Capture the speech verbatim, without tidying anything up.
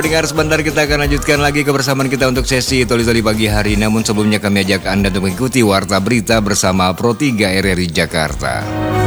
pendengar, sebentar kita akan lanjutkan lagi kebersamaan kita untuk sesi Toli-Toli pagi hari. Namun sebelumnya kami ajak Anda untuk mengikuti Warta Berita bersama Pro tiga R R I Jakarta.